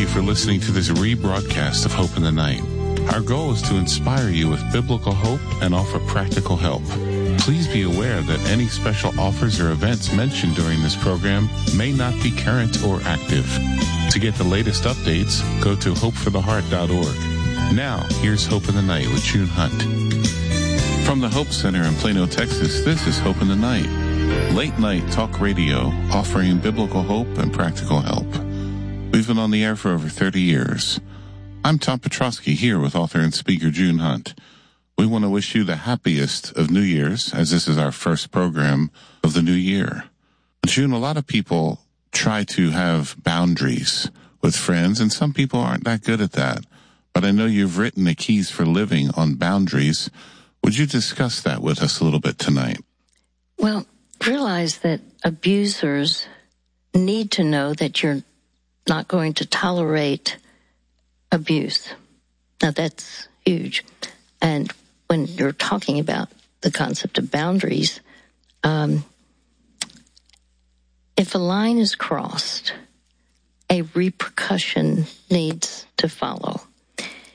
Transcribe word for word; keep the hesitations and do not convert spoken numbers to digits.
you for listening to this rebroadcast of Hope in the Night. Our goal is to inspire you with biblical hope and offer practical help. Please be aware that any special offers or events mentioned during this program may not be current or active. To get the latest updates, go to hope for the heart dot org. Now, here's Hope in the Night with June Hunt. From the Hope Center in Plano, Texas, this is Hope in the Night. Late night talk radio offering biblical hope and practical help. We've been on the air for over thirty years. I'm Tom Petrosky here with author and speaker June Hunt. We want to wish you the happiest of New Year's, as this is our first program of the new year. June, a lot of people try to have boundaries with friends, and some people aren't that good at that. But I know you've written the Keys for Living on boundaries. Would you discuss that with us a little bit tonight? Well, realize that abusers need to know that you're not going to tolerate abuse. Now, that's huge. And when you're talking about the concept of boundaries, um, if a line is crossed, a repercussion needs to follow.